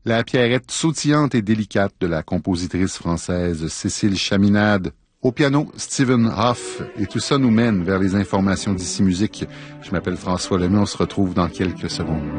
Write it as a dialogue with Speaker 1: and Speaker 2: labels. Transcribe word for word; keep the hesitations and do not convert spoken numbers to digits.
Speaker 1: La pierrette sautillante et délicate de la compositrice française Cécile Chaminade. Au piano, Stephen Hoff. Et tout ça nous mène vers les informations d'Ici Musique. Je m'appelle François Lemay. On se retrouve dans quelques secondes.